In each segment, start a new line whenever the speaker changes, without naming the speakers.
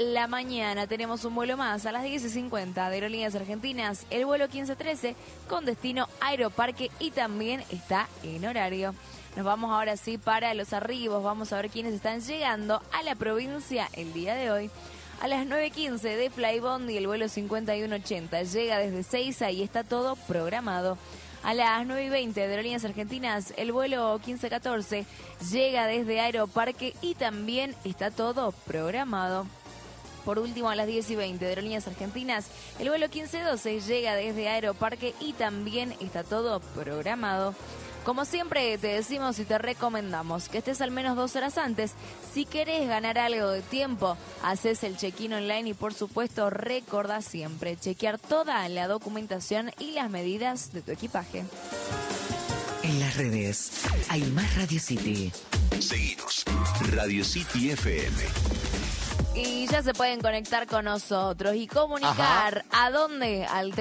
la mañana tenemos un vuelo más a las 10:50 de Aerolíneas Argentinas, el vuelo 1513 con destino Aeroparque y también está en horario. Nos vamos ahora sí para los arribos, vamos a ver quiénes están llegando a la provincia el día de hoy. A las 9:15 de Flybondi, el vuelo 5180 llega desde Seiza y está todo programado. A las 9:20 de Aerolíneas Argentinas, el vuelo 1514 llega desde Aeroparque y también está todo programado. Por último, a las 10:20 de Aerolíneas Argentinas, el vuelo 1512 llega desde Aeroparque y también está todo programado. Como siempre te decimos y te recomendamos que estés al menos 2 horas antes. Si querés ganar algo de tiempo, haces el check-in online y por supuesto recordá siempre chequear toda la documentación y las medidas de tu equipaje.
En las redes hay más Radio City.
Seguinos, Radio City FM.
Y ya se pueden conectar con nosotros y comunicar. ¿A dónde? Al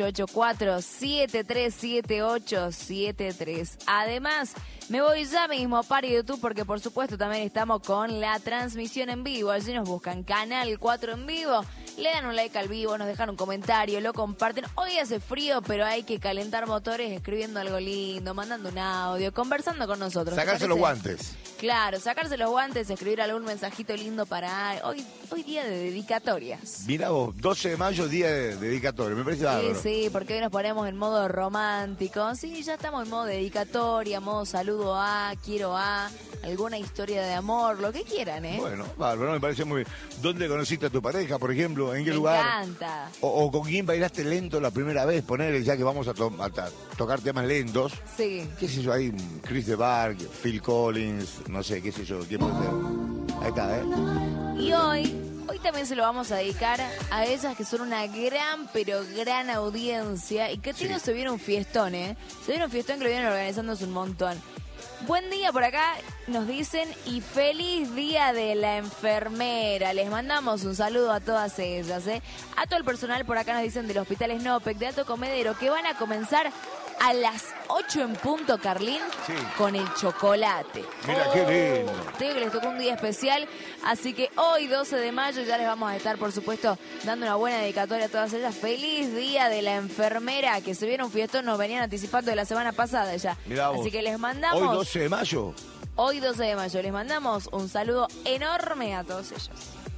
3884-737873. Además, me voy ya mismo para YouTube porque por supuesto también estamos con la transmisión en vivo. Allí nos buscan Canal 4 en vivo. Le dan un like al vivo, nos dejan un comentario, lo comparten. Hoy hace frío, pero hay que calentar motores escribiendo algo lindo, mandando un audio, conversando con nosotros.
Sacarse los guantes.
Claro, sacarse los guantes, escribir algún mensajito lindo para hoy día de dedicatorias.
Mira vos, 12 de mayo, día de dedicatoria, me parece bárbaro.
Sí, porque hoy nos ponemos en modo romántico. Sí, ya estamos en modo dedicatoria, modo saludo a, quiero a, alguna historia de amor, lo que quieran, ¿eh?
Bueno, bárbaro, me parece muy bien. ¿Dónde conociste a tu pareja, por ejemplo? ¿En qué
Me
lugar?
Me encanta.
O con quién bailaste lento la primera vez, ponele, ya que vamos a tocar temas lentos.
Sí.
¿Qué sé yo? Hay Chris DeBarg, Phil Collins, no sé, qué sé yo, ¿quién puede ser? Ahí está, ¿eh?
Y hoy también se lo vamos a dedicar a ellas que son una gran, pero gran audiencia y que
Sí.
se viene un fiestón, ¿eh? Se viene un fiestón que lo vienen organizando hace un montón. Buen día por acá, nos dicen, y feliz día de la enfermera. Les mandamos un saludo a todas ellas, ¿eh? A todo el personal por acá nos dicen del Hospital Snopek, de Alto Comedero, que van a comenzar a las 8 en punto, Carlín,
Sí.
con el chocolate.
Mira, qué lindo.
Te digo que les tocó un día especial, así que hoy, 12 de mayo, ya les vamos a estar, por supuesto, dando una buena dedicatoria a todas ellas. Feliz día de la enfermera, que se viene un fiestón, nos venían anticipando de la semana pasada ya.
Mirá vos.
Así que les mandamos...
Hoy 12 de mayo.
Hoy 12 de mayo, les mandamos un saludo enorme a todos ellos.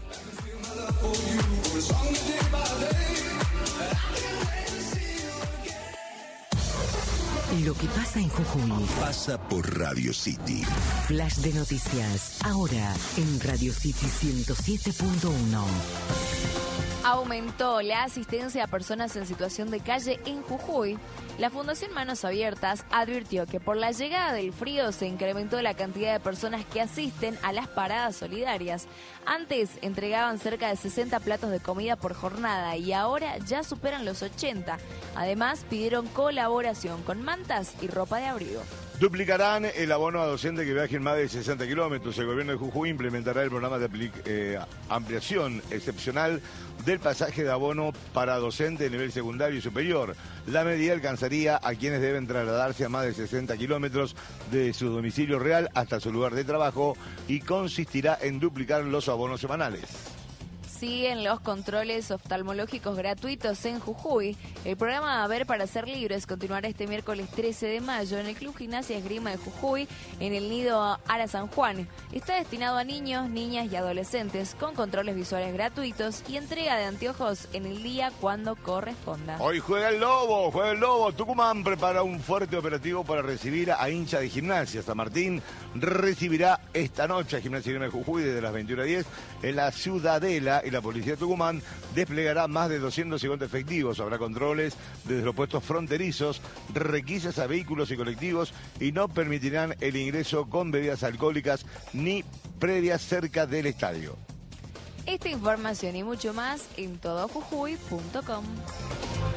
Lo que pasa en Jujuy.
Pasa por Radio City.
Flash de noticias. Ahora en Radio City 107.1.
Aumentó la asistencia a personas en situación de calle en Jujuy. La Fundación Manos Abiertas advirtió que por la llegada del frío se incrementó la cantidad de personas que asisten a las paradas solidarias. Antes entregaban cerca de 60 platos de comida por jornada y ahora ya superan los 80. Además, pidieron colaboración con mantas y ropa de abrigo.
Duplicarán el abono a docentes que viajen más de 60 kilómetros. El gobierno de Jujuy implementará el programa de ampliación excepcional del pasaje de abono para docentes de nivel secundario y superior. La medida alcanzaría a quienes deben trasladarse a más de 60 kilómetros de su domicilio real hasta su lugar de trabajo y consistirá en duplicar los abonos semanales.
Siguen los controles oftalmológicos gratuitos en Jujuy. El programa Ver para Ser Libres continuará este miércoles 13 de mayo en el Club Gimnasia Esgrima de Jujuy, en el Nido Ara San Juan. Está destinado a niños, niñas y adolescentes con controles visuales gratuitos y entrega de anteojos en el día cuando corresponda.
Hoy juega el Lobo. Tucumán prepara un fuerte operativo para recibir a hinchas de Gimnasia. San Martín recibirá esta noche a Gimnasia Esgrima de Jujuy desde las 21:10 en la Ciudadela y la Policía de Tucumán desplegará más de 250 efectivos. Habrá controles desde los puestos fronterizos, requisas a vehículos y colectivos y no permitirán el ingreso con bebidas alcohólicas ni previas cerca del estadio.
Esta información y mucho más en todojujuy.com.